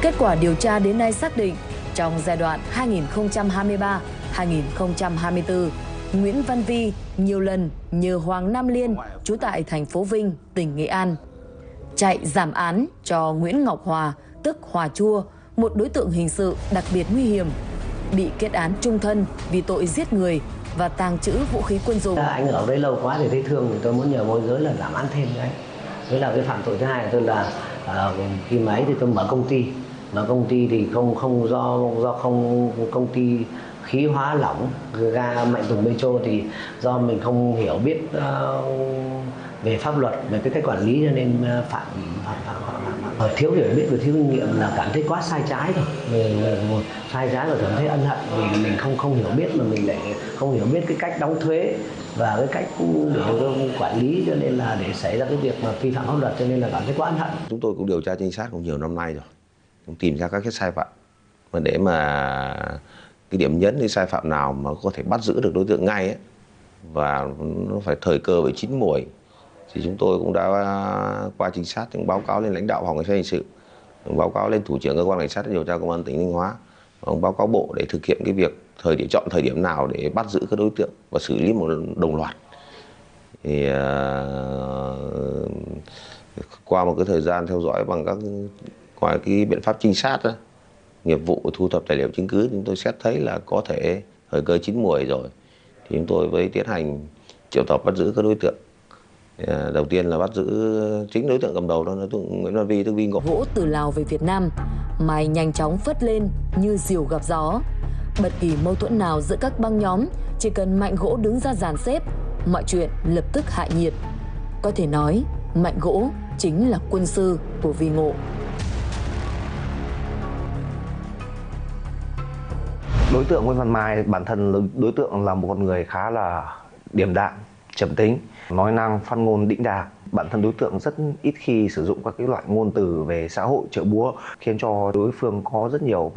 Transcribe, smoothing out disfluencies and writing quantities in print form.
Kết quả điều tra đến nay xác định, trong giai đoạn 2023-2024, Nguyễn Văn Vi nhiều lần nhờ Hoàng Nam Liên, trú tại thành phố Vinh, tỉnh Nghệ An, chạy giảm án cho Nguyễn Ngọc Hòa, tức Hòa Chua, một đối tượng hình sự đặc biệt nguy hiểm, bị kết án trung thân vì tội giết người và tàng trữ vũ khí quân dụng. Anh ở đây lâu quá thì thấy thương, thì tôi muốn nhờ môi giới là giảm án thêm đấy. Đấy là cái phạm tội thứ hai, tôi là khi mà ấy thì tôi mở công ty. Mở công ty thì không do không công ty khí hóa lỏng ga Mạnh Tùng Metro, thì do mình không hiểu biết về pháp luật, về cái cách quản lý, cho nên phạm thiếu hiểu biết và thiếu kinh nghiệm, là cảm thấy quá sai trái rồi. Sai trái và cảm thấy ân hận vì mình không hiểu biết, mà mình lại không hiểu biết cái cách đóng thuế và cái cách để quản lý, cho nên là để xảy ra cái việc mà vi phạm pháp luật, cho nên là cảm thấy quá ân hận. Chúng tôi cũng điều tra trinh sát cũng nhiều năm nay rồi, cũng tìm ra các cái sai phạm, mà để mà cái điểm nhấn cái sai phạm nào mà có thể bắt giữ được đối tượng ngay ấy, và nó phải thời cơ với chín muồi, thì chúng tôi cũng đã qua trinh sát cũng báo cáo lên lãnh đạo phòng cảnh sát hình sự, báo cáo lên thủ trưởng cơ quan cảnh sát điều tra công an tỉnh Thanh Hóa, báo cáo bộ để thực hiện cái việc chọn thời điểm nào để bắt giữ các đối tượng và xử lý một đồng loạt. Thì qua một cái thời gian theo dõi bằng ngoài cái biện pháp trinh sát đó, nghiệp vụ thu thập tài liệu chứng cứ, chúng tôi xét thấy là có thể thời cơ chín muồi rồi, thì chúng tôi mới tiến hành triệu tập bắt giữ các đối tượng. Đầu tiên là bắt giữ chính đối tượng cầm đầu, đó là đối tượng Nguyễn Văn Vi, tức Vi Ngộ. Gỗ từ Lào về Việt Nam, Mai nhanh chóng phất lên như diều gặp gió. Bất kỳ mâu thuẫn nào giữa các băng nhóm, chỉ cần Mạnh Gỗ đứng ra dàn xếp, mọi chuyện lập tức hạ nhiệt. Có thể nói, Mạnh Gỗ chính là quân sư của Vi Ngộ. Đối tượng Nguyễn Văn Mai, bản thân đối tượng là một con người khá là điềm đạm, trầm tính, nói năng phát ngôn đĩnh đạc. Bản thân đối tượng rất ít khi sử dụng các cái loại ngôn từ về xã hội, chợ búa, khiến cho đối phương có rất nhiều